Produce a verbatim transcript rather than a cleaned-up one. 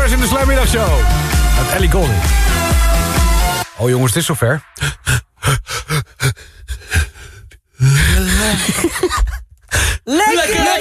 Stars in de Slammiddagshow. Met Ellie Goulding. Oh jongens, het is zover.